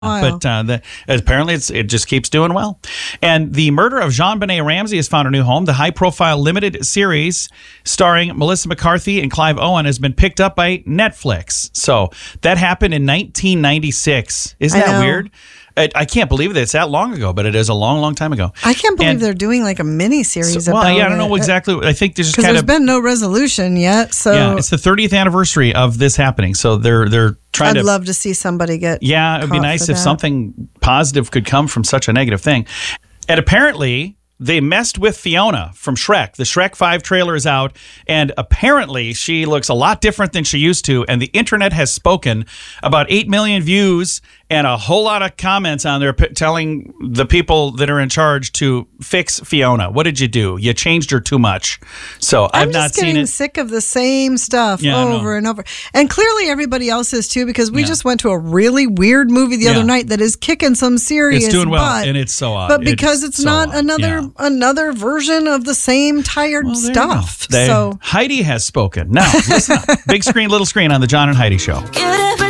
But apparently it just keeps doing well. And the murder of Jean-Benet Ramsey has found a new home. The high-profile limited series starring Melissa McCarthy and Clive Owen has been picked up by Netflix. So that happened in 1996. Isn't that weird? I can't believe that it's that long ago, but it is a long, long time ago. I can't believe they're doing like a mini series about I don't know exactly. I think there's just there's been no resolution yet. So yeah, it's the 30th anniversary of this happening. So they're trying I'd love to see somebody get. Yeah, it'd be nice if something positive could come from such a negative thing. And apparently, they messed with Fiona from Shrek. The Shrek 5 trailer is out, and apparently she looks a lot different than she used to, and the internet has spoken. About 8 million views and a whole lot of comments on there telling the people that are in charge to fix Fiona. What did you do? You changed her too much. So I've not seen it. I'm just getting sick of the same stuff over and over. And clearly everybody else is too, because we just went to a really weird movie the other night that is kicking some serious It's doing well, butt, and it's so odd. But because it's not another version of the same tired stuff. So Heidi has spoken. Now, listen up. Big screen, little screen on the John and Heidi Show.